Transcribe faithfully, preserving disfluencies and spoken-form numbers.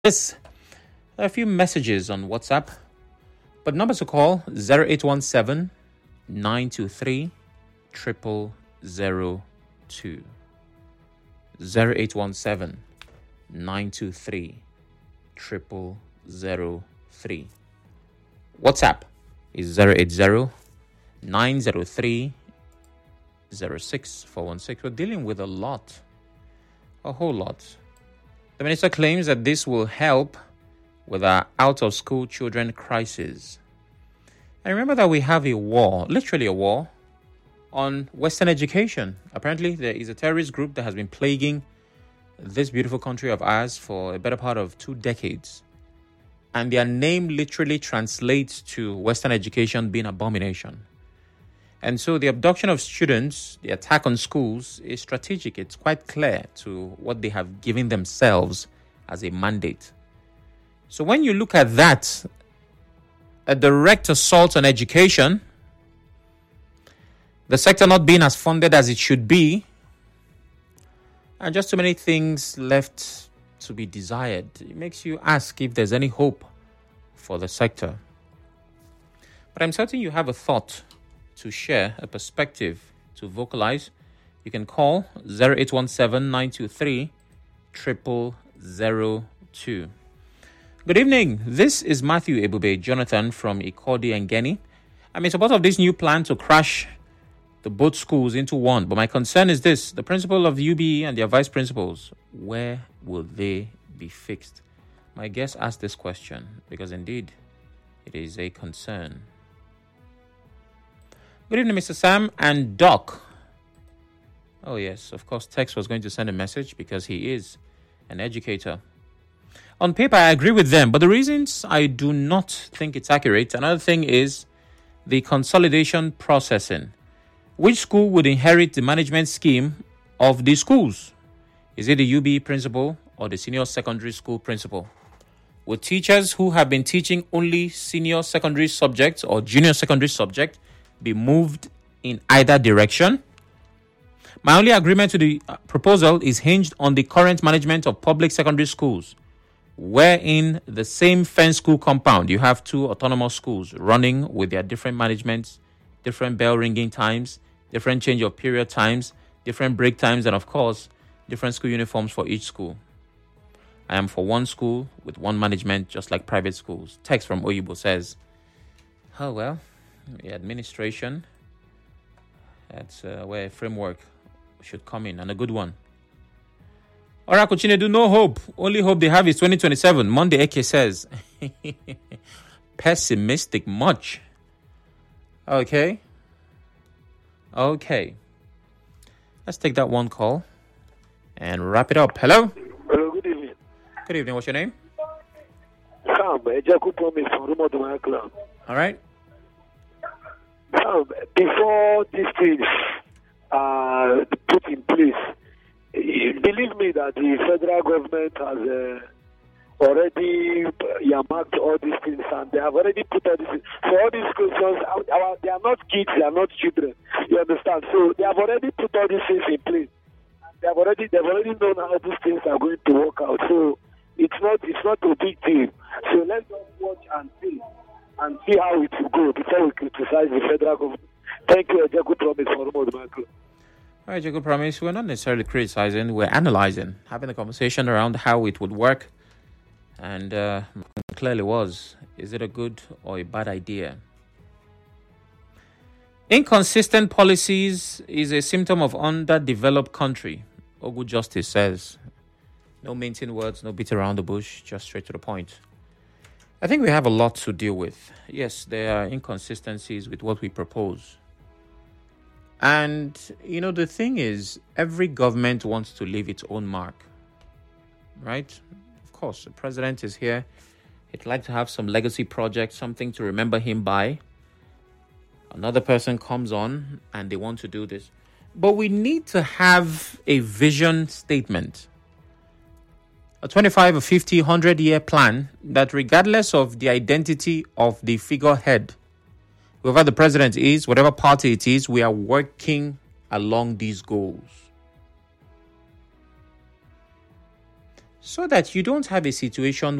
Yes, a few messages on WhatsApp, but numbers to call zero eight one seven, nine two three, zero zero zero two. zero eight one seven, nine two three, zero zero zero three. WhatsApp is zero eight zero, nine zero three, zero six four one six. We're dealing with a lot, a whole lot. The minister claims that this will help with our out-of-school children crisis. And remember that we have a war, literally a war, on Western education. Apparently, there is a terrorist group that has been plaguing this beautiful country of ours for a better part of two decades. And their name literally translates to Western education being abomination. And so the abduction of students, the attack on schools is strategic. It's quite clear to what they have given themselves as a mandate. So when you look at that, a direct assault on education, the sector not being as funded as it should be, and just too many things left to be desired, it makes you ask if there's any hope for the sector. But I'm certain you have a thought to share, a perspective to vocalize. You can call zero eight one seven, nine two three, zero zero zero two. Good evening. This is Matthew Ebube Jonathan from Ikodi and Geni. I'm in support of this new plan to crash the both schools into one. But my concern is this: the principal of U B E and their vice principals, where will they be fixed? My guest asked this question because indeed it is a concern. Good evening, Mister Sam and Doc. Oh, yes, of course, Tex was going to send a message because he is an educator. On paper, I agree with them, but the reasons I do not think it's accurate, another thing is the consolidation processing. Which school would inherit the management scheme of the schools? Is it the U B E principal or the senior secondary school principal? Would teachers who have been teaching only senior secondary subjects or junior secondary subjects be moved in either direction? My only agreement to the proposal is hinged on the current management of public secondary schools, wherein the same fenced school compound, you have two autonomous schools running with their different managements, different bell ringing times, different change of period times, different break times, and of course, different school uniforms for each school. I am for one school with one management, just like private schools. Text from Oyibo says, oh well, the administration, that's uh, where a framework should come in, and a good one. Oracle Chinedu, no hope. Only hope they have is twenty twenty-seven. Monday Eke says, pessimistic much. Okay. Okay. Let's take that one call and wrap it up. Hello? Hello, good evening. Good evening. What's your name? Sam, Ejaku Promise from Rumo Dumaya Club. All right. Sam, before these things are put in place, believe me that the federal government has uh, already earmarked all these things, and they have already put all these things. So all these questions, our, they are not kids, they are not children. You understand? So they have already put all these things in place. They have already, they've already known how these things are going to work out. So it's not, it's not a big deal. So let's just watch and see, and see how it will go before we criticize the federal government. Thank you, Ejaku Promise for Rumo Dumaya. All right, Jacob Promise, we're not necessarily criticizing, we're analyzing, having a conversation around how it would work. And uh, clearly was, is it a good or a bad idea? Inconsistent policies is a symptom of underdeveloped country, Ogu Justice says. No mincing words, no beat around the bush, just straight to the point. I think we have a lot to deal with. Yes, there are inconsistencies with what we propose. And, you know, the thing is, every government wants to leave its own mark, right? Of course, the president is here. He'd like to have some legacy project, something to remember him by. Another person comes on and they want to do this. But we need to have a vision statement, a twenty-five or fifty, one hundred year plan that regardless of the identity of the figurehead, whoever the president is, whatever party it is, we are working along these goals. so that you don't have a situation